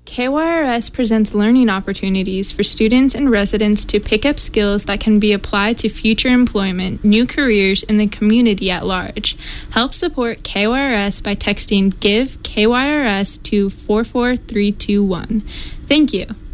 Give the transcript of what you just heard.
KYRS presents learning opportunities for students and residents to pick up skills that can be applied to future employment, new careers, and the community at large. Help support KYRS by texting GIVE KYRS to 44321. Thank you.